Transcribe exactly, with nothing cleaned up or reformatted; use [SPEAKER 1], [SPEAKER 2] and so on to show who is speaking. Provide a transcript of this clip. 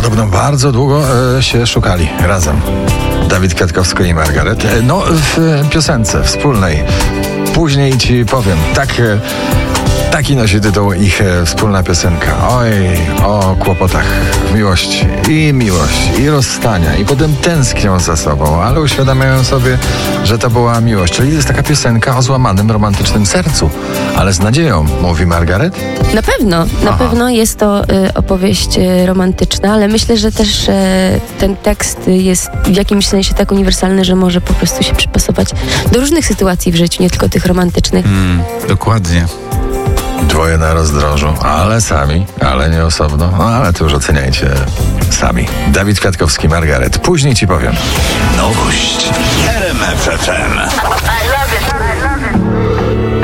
[SPEAKER 1] Podobno bardzo długo e, się szukali razem. Dawid Kwiatkowski i Margaret. E, no, w e, piosence wspólnej. Później ci powiem. Tak, e, taki nosi tytuł ich e, wspólna piosenka. Oj, o kłopotach w miłości. I miłość, i rozstania. I potem tęsknią za sobą, ale uświadamiają sobie, że to była miłość. Czyli to jest taka piosenka o złamanym, romantycznym sercu. Ale z nadzieją, mówi Margaret.
[SPEAKER 2] Na pewno, na
[SPEAKER 1] Aha.
[SPEAKER 2] pewno jest to y, opowieść y, romantyczna, ale myślę, że też y, ten tekst jest w jakimś sensie tak uniwersalny, że może po prostu się przypasować do różnych sytuacji w życiu, nie tylko tych romantycznych.
[SPEAKER 3] Mm, dokładnie.
[SPEAKER 1] Dwoje na rozdrożu, ale sami, ale nie osobno. No ale to już oceniajcie sami. Dawid Kwiatkowski, Margaret. Później ci powiem.
[SPEAKER 4] Nowość w R M F F M.